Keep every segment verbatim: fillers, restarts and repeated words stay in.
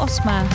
osmé.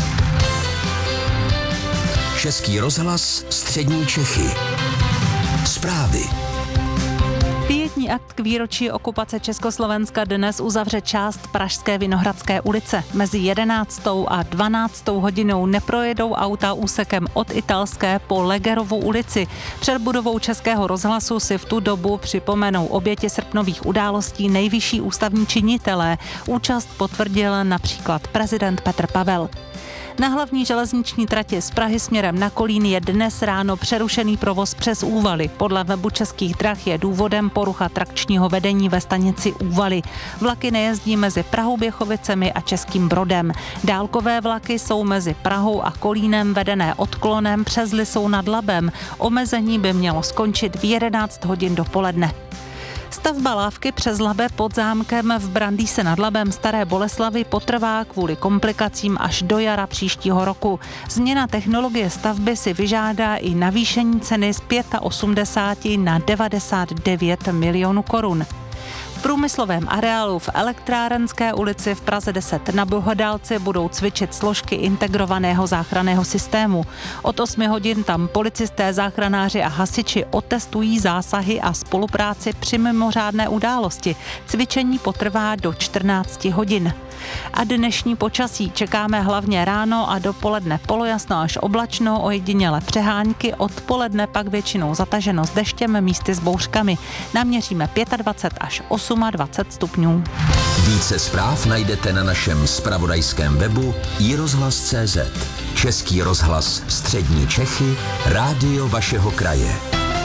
Český rozhlas Střední Čechy. Zprávy. Pietní akt k výročí okupace Československa dnes uzavře část Pražské Vinohradské ulice. Mezi jedenáctou a dvanáctou hodinou neprojedou auta úsekem od Italské po Legerovu ulici. Před budovou Českého rozhlasu si v tu dobu připomenou oběti srpnových událostí nejvyšší ústavní činitelé. Účast potvrdil například prezident Petr Pavel. Na hlavní železniční trati z Prahy směrem na Kolín je dnes ráno přerušený provoz přes Úvaly. Podle webu Českých drah je důvodem porucha trakčního vedení ve stanici Úvaly. Vlaky nejezdí mezi Prahou Běchovicemi a Českým Brodem. Dálkové vlaky jsou mezi Prahou a Kolínem vedené odklonem přes Lisou nad Labem. Omezení by mělo skončit v jedenáct hodin dopoledne. Stavba lávky přes Labe pod zámkem v Brandýse nad Labem Staré Boleslavi potrvá kvůli komplikacím až do jara příštího roku. Změna technologie stavby si vyžádá i navýšení ceny z osmdesát pět na devadesát devět milionů korun. V průmyslovém areálu v Elektrárenské ulici v Praze deset na Bohodálci budou cvičit složky integrovaného záchranného systému. Od osmi hodin tam policisté, záchranáři a hasiči otestují zásahy a spolupráci při mimořádné události. Cvičení potrvá do čtrnácti hodin. A dnešní počasí čekáme hlavně ráno a dopoledne polojasno až oblačno, ojediněle přehánky, odpoledne pak většinou zataženo s deštěm, místy s bouřkami. Naměříme dvacet pět až dvacet osm stupňů. Více zpráv najdete na našem zpravodajském webu i rozhlas tečka cé zet. Český rozhlas Střední Čechy, rádio vašeho kraje.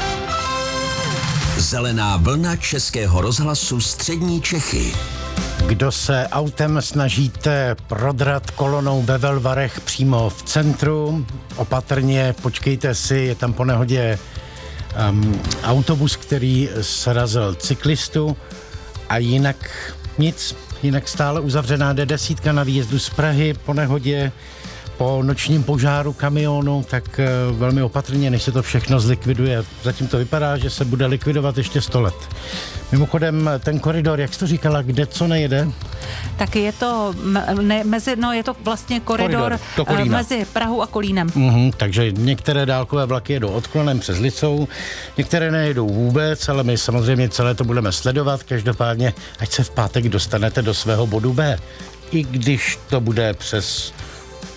Zelená vlna Českého rozhlasu Střední Čechy. Kdo se autem snažíte prodrat kolonou ve Velvarech přímo v centru, opatrně počkejte si, je tam po nehodě um, autobus, který srazil cyklistu a jinak nic, jinak stále uzavřená dé deset na výjezdu z Prahy po nehodě, po nočním požáru kamionu, tak uh, velmi opatrně, než se to všechno zlikviduje. Zatím to vypadá, že se bude likvidovat ještě sto let. Mimochodem, ten koridor, jak jsi to říkala, kde co nejede? Tak je to ne, mezi, no je to vlastně koridor, koridor mezi Prahou a Kolínem. Mm-hmm, takže některé dálkové vlaky jedou odklonem přes Licou, některé nejedou vůbec, ale my samozřejmě celé to budeme sledovat. Každopádně, ať se v pátek dostanete do svého bodu B. I když to bude přes